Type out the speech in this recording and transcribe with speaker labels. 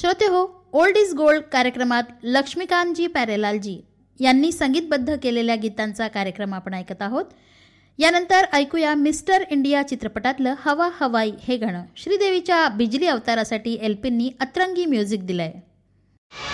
Speaker 1: श्रोते हो, old is gold कार्यक्रमात लक्ष्मीकांतजी प्यारेलालजी यांनी संगीतबद्ध केलेल्या गीतांचा कार्यक्रम आपण ऐकत आहोत. यानंतर ऐकूया मिस्टर इंडिया चित्रपटातलं हवा हवाई हे गाणं. श्रीदेवीच्या बिजली अवतारासाठी एल्पिननी अतरंगी म्युझिक दिलंय.